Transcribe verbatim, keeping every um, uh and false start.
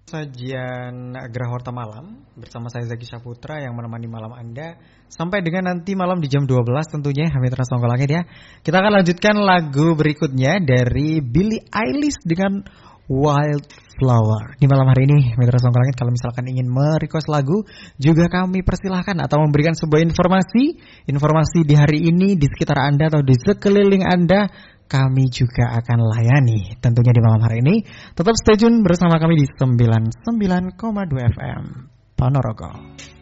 Sajian Graharta Malam bersama saya Zaki Syaputra yang menemani malam Anda sampai dengan nanti malam di jam dua belas tentunya Mitra Songgolangit ya. Kita akan lanjutkan lagu berikutnya dari Billie Eilish dengan Wildflower. Di malam hari ini Mitra Songgolangit kalau misalkan ingin merequest lagu juga kami persilahkan atau memberikan sebuah informasi, informasi di hari ini di sekitar Anda atau di sekeliling Anda, kami juga akan layani tentunya di malam hari ini. Tetap stay tune bersama kami di sembilan puluh sembilan koma dua F M Ponorogo.